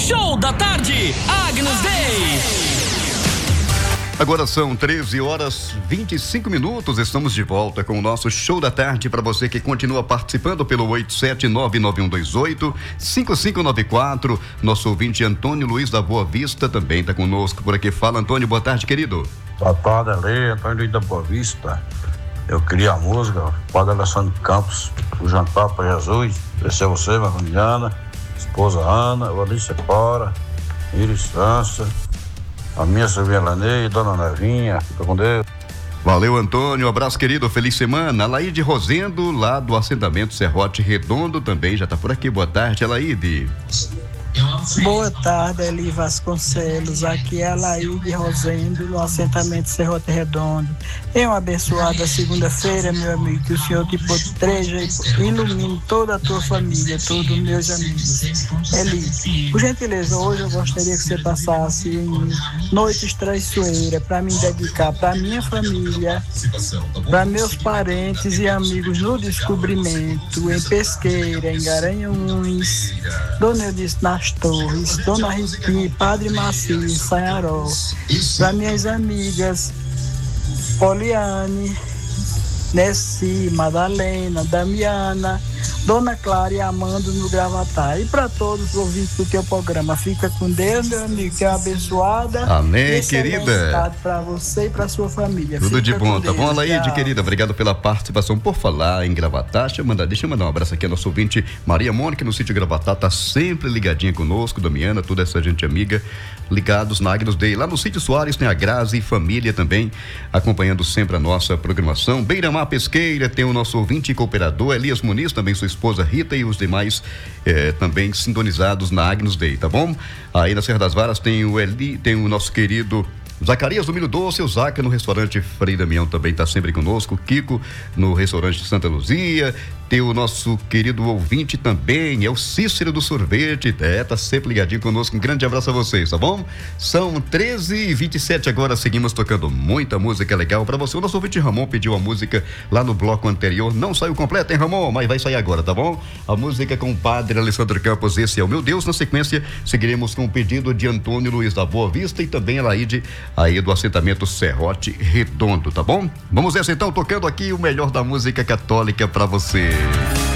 Show da tarde, Agnus Dei. Agora são 13h25. Estamos de volta com o nosso Show da Tarde para você que continua participando pelo 87991285594. Nosso ouvinte Antônio Luiz da Boa Vista também está conosco por aqui. Fala, Antônio, boa tarde, querido. Boa tarde, Ale, Antônio Luiz da Boa Vista. Eu queria a música, Padre Alessandro Campos, o Jantar para Jesus. Esse é você, Mariana, esposa Ana, Alice Cora, Iris França, a minha Silvia Lanei, Dona Nevinha, fica com Deus. Valeu, Antônio, um abraço, querido, feliz semana. Alaide Rosendo, lá do assentamento Serrote Redondo, também já está por aqui. Boa tarde, Alaide. Boa tarde, Eli Vasconcelos. Aqui é a Laíde Rosendo, no assentamento Serrote Redondo. Tenha uma abençoada segunda-feira, meu amigo. Que o Senhor te proteja e ilumine toda a tua família, todos os meus amigos. Eli, por gentileza, hoje eu gostaria que você passasse em Noites Traiçoeiras para me dedicar para minha família, para meus parentes e amigos no Descobrimento, em Pesqueira, em Garanhuns, Dona Eunice nas Torres, Dona Ritinha, Padre Macio, Sanharó, para minhas amigas Poliane, Nessi, Madalena, Damiana, Dona Clara e Amanda no Gravatar. E para todos os ouvintes do teu programa, fica com Deus, meu amigo, que é abençoada. Amém, querida. Para você e para sua família. Tudo fica de bom, tá bom, Alaide, tchau. querida? Obrigado pela participação. Por falar em Gravatar, deixa eu mandar um abraço aqui ao nosso ouvinte Maria Mônica, no sítio Gravatar, tá sempre ligadinha conosco, Damiana, toda essa gente amiga, ligados na Agnus Dei. Lá no sítio Soares tem a Grazi e família também, acompanhando sempre a nossa programação. Beiramar Pesqueira tem o nosso ouvinte e cooperador Elias Muniz, também sua esposa Rita e os demais também sintonizados na Agnus Dei, tá bom? Aí na Serra das Varas tem o nosso querido Zacarias do Milho Doce, o Zaca no restaurante Frei Damião também está sempre conosco, Kiko no restaurante Santa Luzia, tem o nosso querido ouvinte também, é o Cícero do Sorvete, tá sempre ligadinho conosco, um grande abraço a vocês, tá bom? São 13h27 agora, seguimos tocando muita música legal para você. O nosso ouvinte Ramon pediu a música lá no bloco anterior, não saiu completa, hein, Ramon? Mas vai sair agora, tá bom? A música com o Padre Alessandro Campos, Esse é o Meu Deus. Na sequência, seguiremos com o pedido de Antônio Luiz da Boa Vista e também a Laíde aí do assentamento Serrote Redondo, tá bom? Vamos nessa então, tocando aqui o melhor da música católica para você.